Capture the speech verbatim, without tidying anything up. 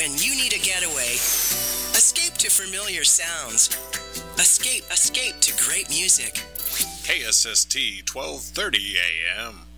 When you need a getaway, escape to familiar sounds. Escape, escape to great music. K S S T twelve thirty A M.